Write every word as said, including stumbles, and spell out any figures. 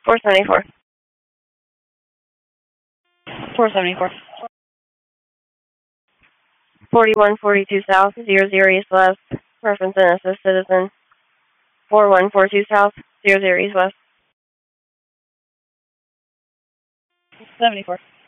four seventy-four. four seventy-four. forty-one forty-two South, zero zero East West. Reference N S S citizen. four one four two South, zero zero East West. seventy-four.